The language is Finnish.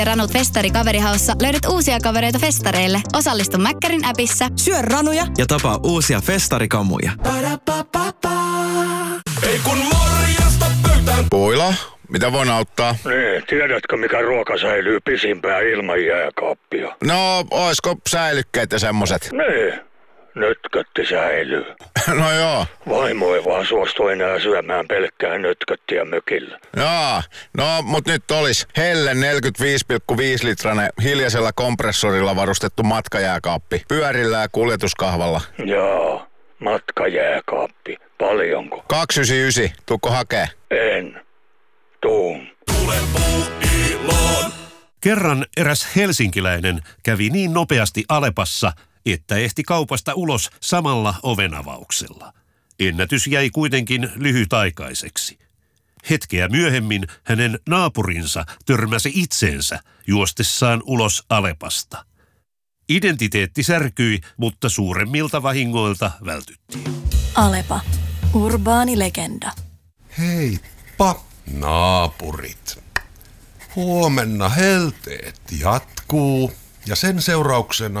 Ranut Festari Kaverihaussa löydät uusia kavereita festareille. Osallistu Mäkkärin appissa. Syö ranuja ja tapaa uusia festarikamuja. Ei kun morjesta pöytään. Puila, mitä voin auttaa? Niin, tiedätkö mikä ruoka säilyy pisimpään ilman jääkaappia? No, oisko säilykkeet ja semmoset? Niin, nötkötti säilyy. No joo. Vaimo ei vaan suostu enää syömään pelkkää nötköttiä mökillä. Jaa, no mut nyt olis Helle 45,5 litranen hiljaisella kompressorilla varustettu matkajääkaappi. Pyörillä ja kuljetuskahvalla. Jaa, matkajääkaappi. Paljonko? 299, tuukko hakee? En. Tuun. Tule Puuiloon. Kerran eräs helsinkiläinen kävi niin nopeasti Alepassa, että ehti kaupasta ulos samalla ovenavauksella. Ennätys jäi kuitenkin lyhytaikaiseksi. Hetkeä myöhemmin hänen naapurinsa törmäsi itseensä juostessaan ulos Alepasta. Identiteetti särkyi, mutta suuremmilta vahingoilta vältyttiin. Alepa. Urbaani legenda. Heippa, naapurit. Huomenna helteet jatkuu ja sen seurauksena